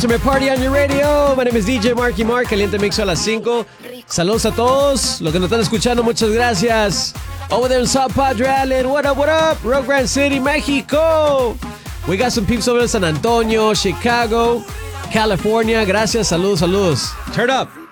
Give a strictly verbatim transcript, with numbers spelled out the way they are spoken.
Escúchame Party on Your Radio. My name is D J Marky Mark. Caliente Mix a las cinco. Saludos a todos los que nos están escuchando. Muchas gracias. Over there in South Padre Island. What up, what up? Rio Grande City, Mexico. We got some peeps over in San Antonio, Chicago, California. Gracias. Saludos, saludos. Turn up.